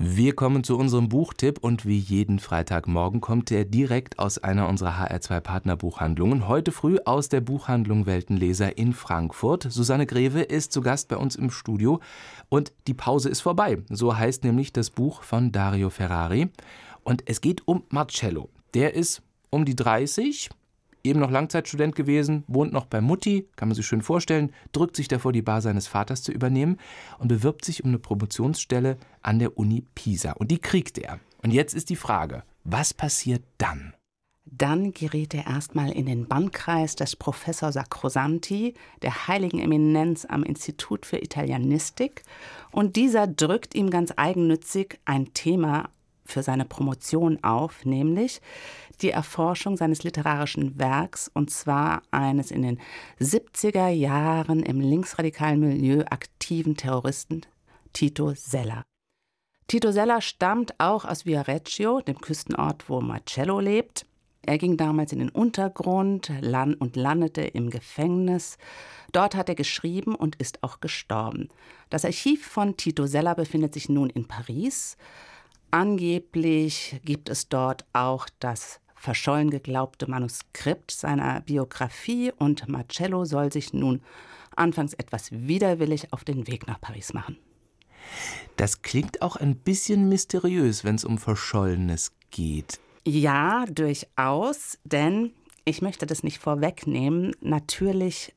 Wir kommen zu unserem Buchtipp und wie jeden Freitagmorgen kommt er direkt aus einer unserer HR2-Partnerbuchhandlungen. Heute früh aus der Buchhandlung Weltenleser in Frankfurt. Susanne Greve ist zu Gast bei uns im Studio und die Pause ist vorbei. So heißt nämlich das Buch von Dario Ferrari. Und es geht um Marcello. Der ist um die 30, eben noch Langzeitstudent gewesen, wohnt noch bei Mutti, kann man sich schön vorstellen, drückt sich davor, die Bar seines Vaters zu übernehmen und bewirbt sich um eine Promotionsstelle an der Uni Pisa. Und die kriegt er. Und jetzt ist die Frage, was passiert dann? Dann gerät er erstmal in den Bannkreis des Professor Sacrosanti, der heiligen Eminenz am Institut für Italienistik. Und dieser drückt ihm ganz eigennützig ein Thema für seine Promotion auf, nämlich die Erforschung seines literarischen Werks, und zwar eines in den 70er Jahren im linksradikalen Milieu aktiven Terroristen Tito Sella. Tito Sella stammt auch aus Viareggio, dem Küstenort, wo Marcello lebt. Er ging damals in den Untergrund und landete im Gefängnis. Dort hat er geschrieben und ist auch gestorben. Das Archiv von Tito Sella befindet sich nun in Paris. Angeblich gibt es dort auch das verschollen geglaubte Manuskript seiner Biografie und Marcello soll sich nun anfangs etwas widerwillig auf den Weg nach Paris machen. Das klingt auch ein bisschen mysteriös, wenn es um Verschollenes geht. Ja, durchaus, denn ich möchte das nicht vorwegnehmen. Natürlich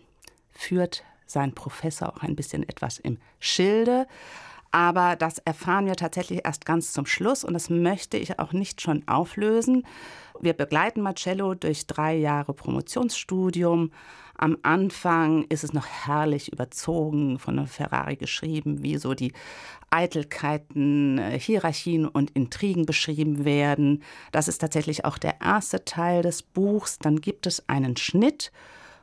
führt sein Professor auch ein bisschen etwas im Schilde. Aber das erfahren wir tatsächlich erst ganz zum Schluss und das möchte ich auch nicht schon auflösen. Wir begleiten Marcello durch 3 Jahre Promotionsstudium. Am Anfang ist es noch herrlich überzogen, von Ferrari geschrieben, wie so die Eitelkeiten, Hierarchien und Intrigen beschrieben werden. Das ist tatsächlich auch der erste Teil des Buchs. Dann gibt es einen Schnitt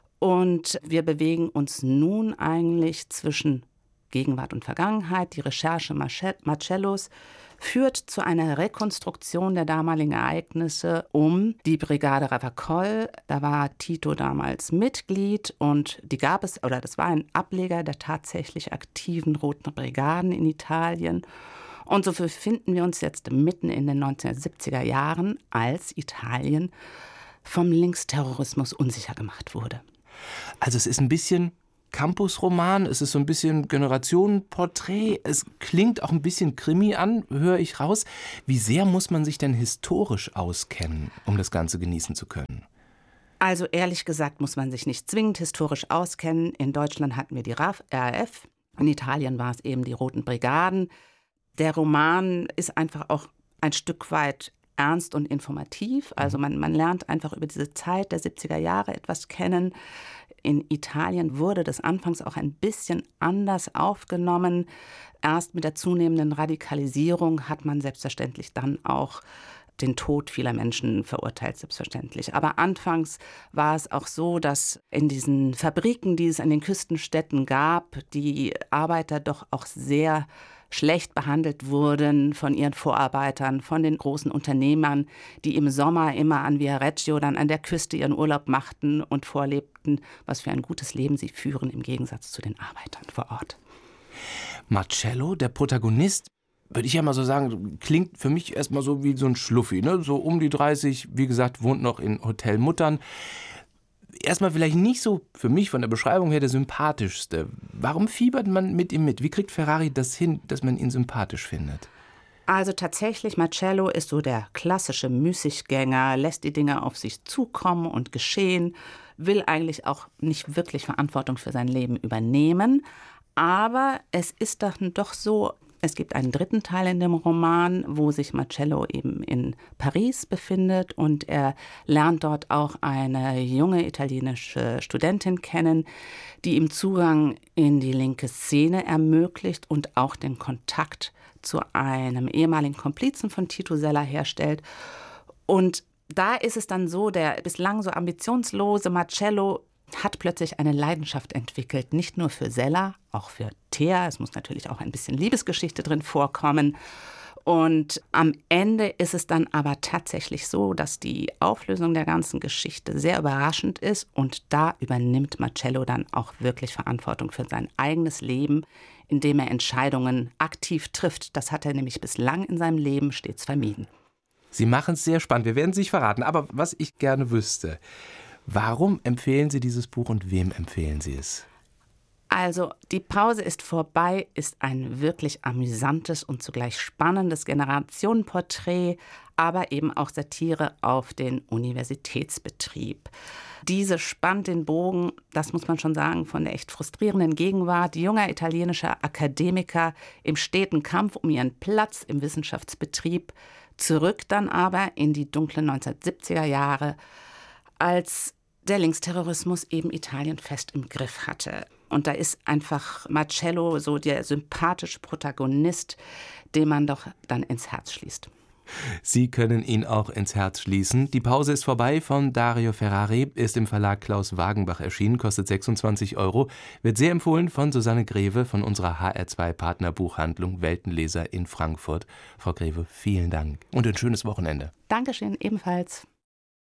und wir bewegen uns nun eigentlich zwischen Gegenwart und Vergangenheit. Die Recherche Marcellos führt zu einer Rekonstruktion der damaligen Ereignisse um die Brigade Ravacol. Da war Tito damals Mitglied und das war ein Ableger der tatsächlich aktiven Roten Brigaden in Italien. Und so befinden wir uns jetzt mitten in den 1970er Jahren, als Italien vom Linksterrorismus unsicher gemacht wurde. Also es ist ein bisschen Campusroman, es ist so ein bisschen Generationenporträt, es klingt auch ein bisschen Krimi an, höre ich raus. Wie sehr muss man sich denn historisch auskennen, um das Ganze genießen zu können? Also ehrlich gesagt muss man sich nicht zwingend historisch auskennen. In Deutschland hatten wir die RAF, in Italien war es eben die Roten Brigaden. Der Roman ist einfach auch ein Stück weit ernst und informativ. Also man lernt einfach über diese Zeit der 70er Jahre etwas kennen. In Italien wurde das anfangs auch ein bisschen anders aufgenommen. Erst mit der zunehmenden Radikalisierung hat man selbstverständlich dann auch den Tod vieler Menschen verurteilt, selbstverständlich. Aber anfangs war es auch so, dass in diesen Fabriken, die es an den Küstenstädten gab, die Arbeiter doch auch sehr schlecht behandelt wurden von ihren Vorarbeitern, von den großen Unternehmern, die im Sommer immer an Viareggio, dann an der Küste ihren Urlaub machten und vorlebten, was für ein gutes Leben sie führen, im Gegensatz zu den Arbeitern vor Ort. Marcello, der Protagonist, würde ich ja mal so sagen, klingt für mich erstmal so wie so ein Schluffi, ne? So um die 30, wie gesagt, wohnt noch in Hotel Muttern. Erstmal vielleicht nicht so, für mich von der Beschreibung her, der sympathischste. Warum fiebert man mit ihm mit? Wie kriegt Ferrari das hin, dass man ihn sympathisch findet? Also tatsächlich, Marcello ist so der klassische Müßiggänger, lässt die Dinge auf sich zukommen und geschehen, will eigentlich auch nicht wirklich Verantwortung für sein Leben übernehmen. Aber es ist dann doch so, es gibt einen 3. Teil in dem Roman, wo sich Marcello eben in Paris befindet und er lernt dort auch eine junge italienische Studentin kennen, die ihm Zugang in die linke Szene ermöglicht und auch den Kontakt zu einem ehemaligen Komplizen von Tito Sella herstellt. Und da ist es dann so, der bislang so ambitionslose Marcello hat plötzlich eine Leidenschaft entwickelt, nicht nur für Sella, auch für Thea. Es muss natürlich auch ein bisschen Liebesgeschichte drin vorkommen. Und am Ende ist es dann aber tatsächlich so, dass die Auflösung der ganzen Geschichte sehr überraschend ist. Und da übernimmt Marcello dann auch wirklich Verantwortung für sein eigenes Leben, indem er Entscheidungen aktiv trifft. Das hat er nämlich bislang in seinem Leben stets vermieden. Sie machen es sehr spannend. Wir werden es nicht verraten. Aber was ich gerne wüsste, warum empfehlen Sie dieses Buch und wem empfehlen Sie es? Also, die Pause ist vorbei ist ein wirklich amüsantes und zugleich spannendes Generationenporträt, aber eben auch Satire auf den Universitätsbetrieb. Diese spannt den Bogen, das muss man schon sagen, von der echt frustrierenden Gegenwart junger italienischer Akademiker im steten Kampf um ihren Platz im Wissenschaftsbetrieb, zurück dann aber in die dunklen 1970er Jahre, als der Linksterrorismus eben Italien fest im Griff hatte. Und da ist einfach Marcello so der sympathische Protagonist, den man doch dann ins Herz schließt. Sie können ihn auch ins Herz schließen. Die Pause ist vorbei von Dario Ferrari, ist im Verlag Klaus Wagenbach erschienen, kostet 26 €, wird sehr empfohlen von Susanne Greve von unserer HR2-Partnerbuchhandlung Weltenleser in Frankfurt. Frau Greve, vielen Dank und ein schönes Wochenende. Dankeschön, ebenfalls.